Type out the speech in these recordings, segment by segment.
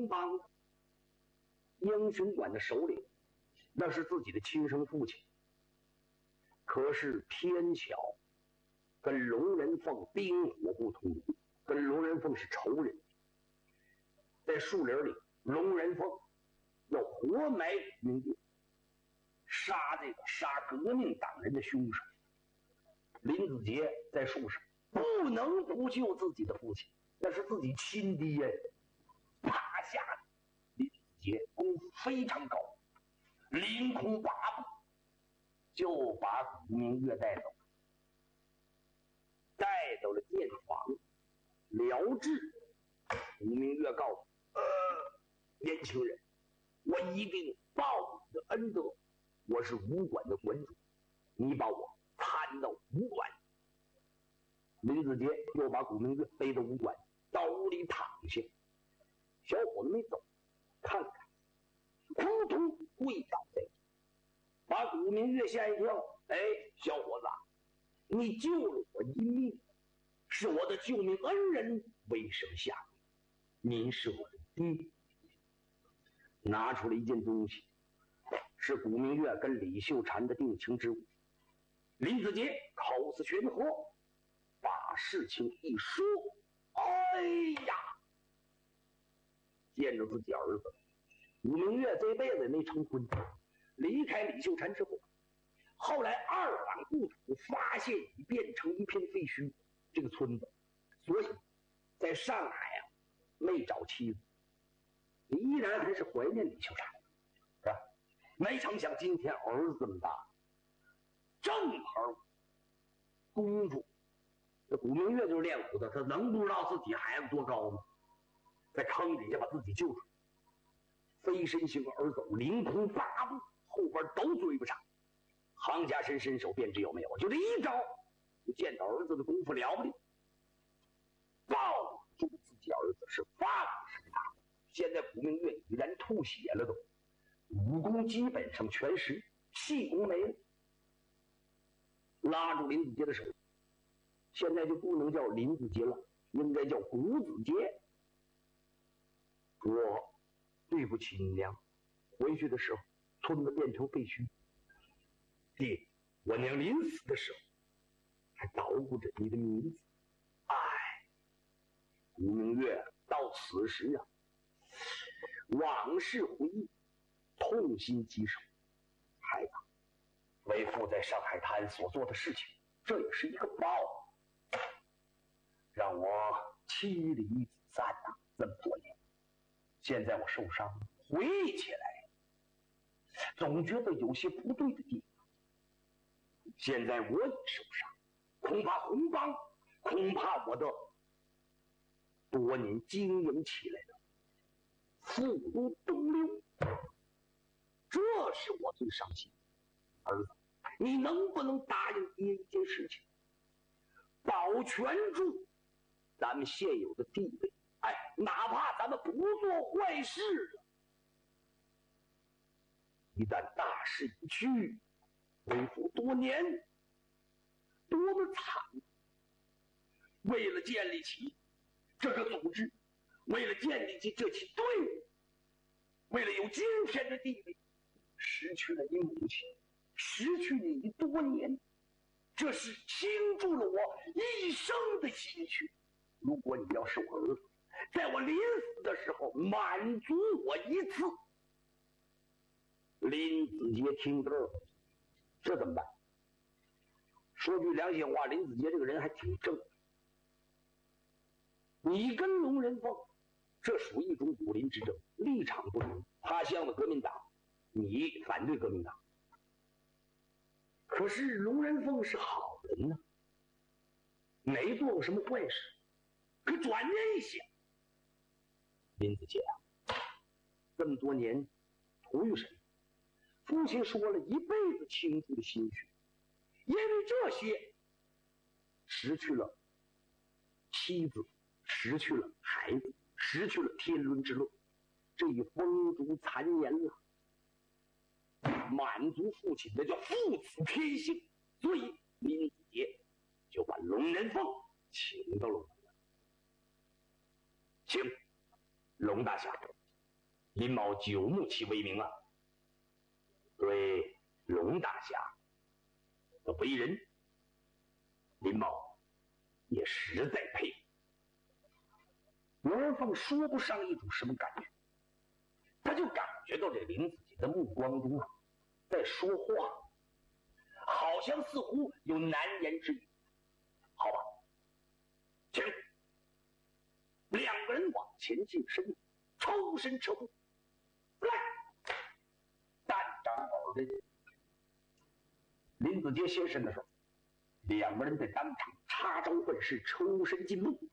青帮英雄馆的首领，那是自己的亲生父亲。可是偏巧跟龙人凤冰火不通，跟龙人凤是仇人。在树林里，龙人凤要活埋古明月，杀革命党人的凶手。林子杰在树上不能不救自己的父亲，那是自己亲爹。趴下的林子杰功夫非常高，凌空8步就把古明月带走，带到了店房疗治。古明月告诉年轻人，我一定报你的恩德，我是武馆的馆主，你把我参到武馆。林子杰又把古明月背到武馆，到屋里躺下。小伙子没走，看看，扑通跪倒在地，把古明月吓一跳。哎，小伙子，你救了我一命，是我的救命恩人，为什么下命？您是我的爹。拿出了一件东西，是古明月跟李秀婵的定情之物。林子杰口似悬河，把事情一说，哎呀，见着自己儿子，古明月这辈子没成婚。离开李秀婵之后，后来二反故土发现已变成一片废墟，这个村子，所以在上海没找妻子，依然还是怀念李秀婵，是吧？没成想今天儿子这么大，正好功夫。这古明月就是练武的，他能不知道自己孩子多高吗？在坑底下把自己救出来，飞身行而走，凌空8步，后边都追不上。行家伸伸手便知有没有，就这一招，就见到儿子的功夫了不得，抱住自己儿子是放生他。现在古明月已然吐血了，都武功基本上全失，气功没了。拉住林子杰的手，现在就不能叫林子杰了，应该叫古子杰。说对不起你娘，回去的时候村子变成废墟。爹，我娘临死的时候还捣鼓着你的名字。哎，古明月到此时啊，往事回忆，痛心疾首。孩子，为父在上海滩所做的事情，这也是一个报，让我妻离子散啊，这么多年。现在我受伤，回忆起来总觉得有些不对的地方。现在我也受伤，恐怕红帮，恐怕我的多年经营起来的付诸东流，这是我最伤心。儿子，你能不能答应爹一件事情，保全住咱们现有的地位？哎，哪怕咱们不做坏事了，一旦大势已去，为父多年多么惨！为了建立起这个组织，为了建立起这起队伍，为了有今天的地位，失去了你母亲，失去了你多年，这是倾注了我一生的心血。如果你要是我儿子，在我临死的时候满足我一次。林子杰听这儿，这怎么办？说句良心话，林子杰这个人还挺正。你跟龙人凤，这属于一种武林之争，立场不同。他向着革命党，你反对革命党。可是龙人凤是好人呢，没做过什么坏事。可转念一想，林子杰啊，这么多年图于什么？父亲说了一辈子倾注的心血，因为这些失去了妻子，失去了孩子，失去了天伦之乐，这一风烛残年了。满足父亲那叫父子天性，所以林子杰就把龙人凤请到了我们。请龙大侠， 林某久慕其威名啊，对龙大侠的为人，林某也实在佩服。罗文凤说不上一种什么感觉，他就感觉到这林子杰的目光中啊，在说话，好像似乎有难言之语。好吧，请两个人往前进身，抽身撤步，来，单掌保人。林子杰先生的时候，两个人在当场插招换式，抽身进步。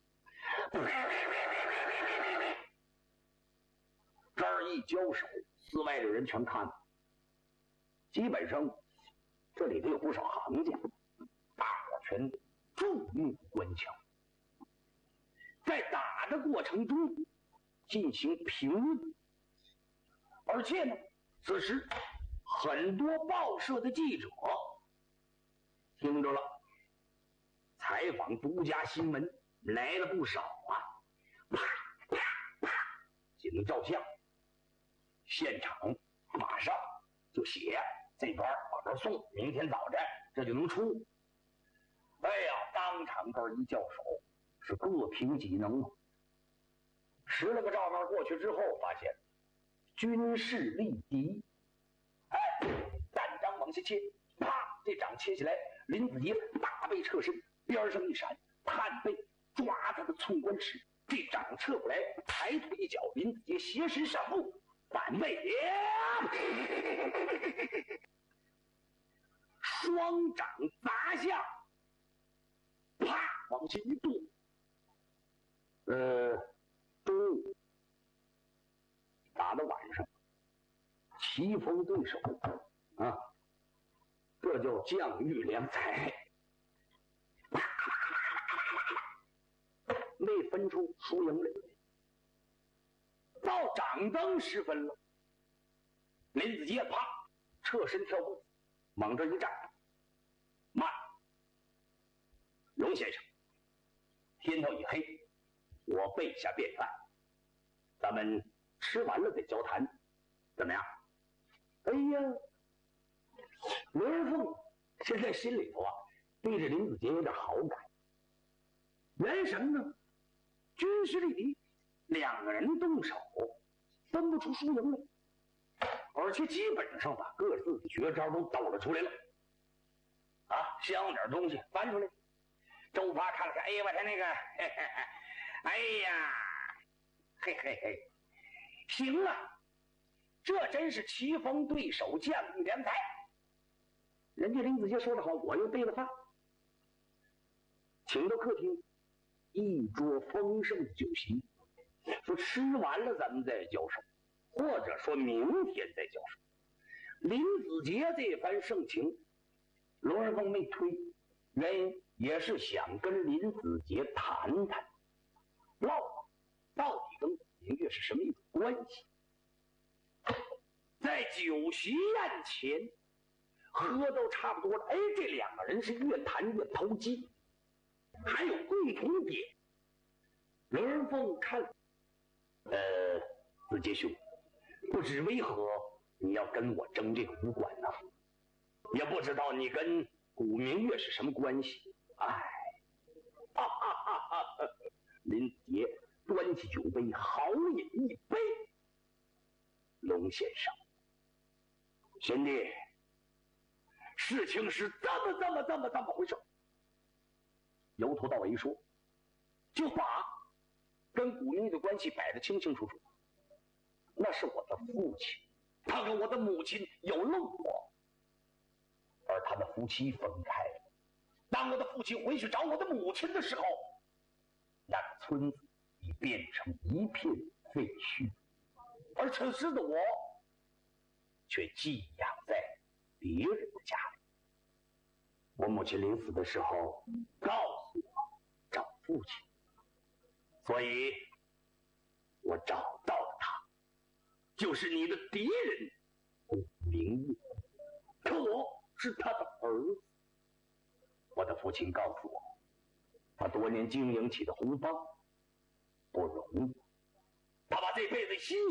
这儿一交手，寺外的人全看了，基本上这里头有不少行家，大伙全注目观瞧。在打的过程中进行评论，而且呢，此时很多报社的记者听着了，采访独家新闻来了不少啊，啪啪啪，紧照相，现场马上就写，这边往这送，明天早晨这就能出。哎呀，当场这一叫手，是各凭己能。拾了个照片过去之后，发现军事力敌。哎，单掌往下切，啪，这掌切下来，林子杰大背侧身，边上一闪，探背抓他的寸关尺，这掌撤过来，抬腿一脚，林子杰斜身上步，反背，双掌砸下，啪，往前一跺。中午打到晚上，棋逢对手啊，这叫将遇良才。没分出输赢来。到掌灯时分了，林子杰啪侧身跳步，往这一站，慢，龙先生，天头已黑，我备下便饭，咱们吃完了再交谈，怎么样？哎呀，罗文凤现在心里头啊，对这林子杰有点好感。原什么呢？军事力敌，两个人动手，分不出输赢来，而且基本上把各自的绝招都抖了出来了。啊，像点东西翻出来。周发看了看，哎呀，我看那个，嘿嘿嘿，哎呀，嘿嘿嘿，行啊，这真是棋逢对手，将遇良才。人家林子杰说得好，我又备了饭，请到客厅，一桌丰盛的酒席，说吃完了咱们再交手，或者说明天再交手。林子杰这番盛情，罗文凤没推，原因也是想跟林子杰谈谈，唠到底跟古明月是什么一种关系。在酒席宴前，喝都差不多了，哎，这两个人是越谈越投机，还有共同点。罗文凤看，子杰兄，不知为何你要跟我争这个武馆呢？也不知道你跟古明月是什么关系。哎，哈哈哈哈！林子杰端起酒杯，豪饮一杯。龙先生，贤弟，事情是这么回事。由头到尾一说，就把跟古明月的关系摆得清清楚楚。那是我的父亲，他跟我的母亲有漏过，而他们夫妻分开了。当我的父亲回去找我的母亲的时候，那个村子已变成一片废墟，而此时的我却寄养在别人的家里。我母亲临死的时候告诉我找父亲，所以我找到了他，就是你的敌人古明月，可我是他的儿子。我的父亲告诉我，他多年经营起的红帮不容易，他把这辈子心